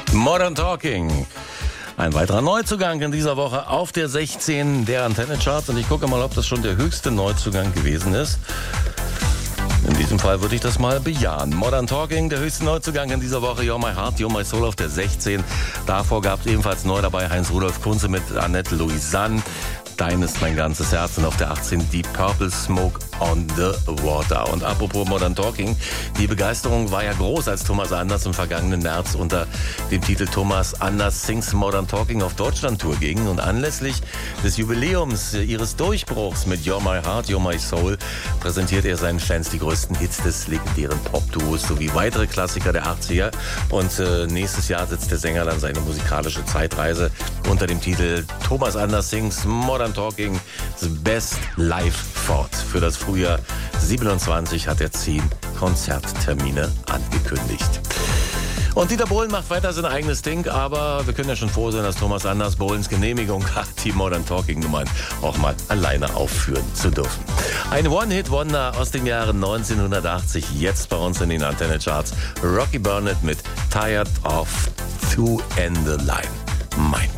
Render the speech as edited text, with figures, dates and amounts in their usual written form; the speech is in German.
Modern Talking. Ein weiterer Neuzugang in dieser Woche auf der 16 der Antenne Charts. Und ich gucke mal, ob das schon der höchste Neuzugang gewesen ist. In diesem Fall würde ich das mal bejahen. Modern Talking, der höchste Neuzugang in dieser Woche. You're My Heart, You're My Soul auf der 16. Davor gab es ebenfalls neu dabei Heinz-Rudolf Kunze mit Annette Louisanne. Dein ist mein ganzes Herz. Und auf der 18 Deep Purple, Smoke on the Water. Und apropos Modern Talking, die Begeisterung war ja groß, als Thomas Anders im vergangenen März unter dem Titel Thomas Anders Sings Modern Talking auf Deutschland-Tour ging. Und anlässlich des Jubiläums ihres Durchbruchs mit You're My Heart, You're My Soul präsentiert er seinen Fans die größten Hits des legendären Pop-Duos sowie weitere Klassiker der 80er. Und nächstes Jahr setzt der Sänger dann seine musikalische Zeitreise unter dem Titel Thomas Anders Sings Modern Talking The Best Live fort. Für das Frühjahr 27 hat er 10 Konzerttermine angekündigt. Und Dieter Bohlen macht weiter sein eigenes Ding, aber wir können ja schon froh sein, dass Thomas Anders Bohlens Genehmigung hat, die Modern Talking Nummern auch mal alleine aufführen zu dürfen. Ein One-Hit-Wonder aus dem Jahre 1980, jetzt bei uns in den Antenne Charts. Rocky Burnett mit Tired of Two and the Line. Mein